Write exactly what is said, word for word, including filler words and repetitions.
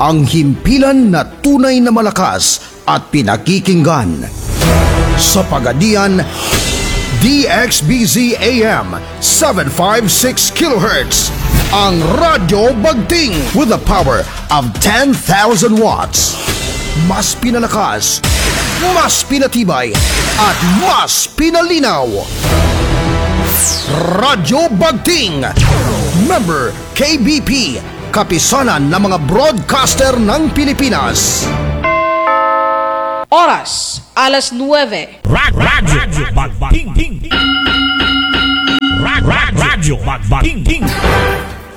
ang himpilan na tunay na malakas at pinakikinggan. Sa Pagadian, D X B Z A M seven fifty-six kilohertz, ang Radyo Bagting with a power of ten thousand watts. Mas pinalakas, mas pinatibay, at mas pinalinaw. Radyo Bagting, member K B P, kapisanan ng mga broadcaster ng Pilipinas. Oras, alas nueve. Rad, radyo, Bagting. Rad, rad, radyo, Bagting.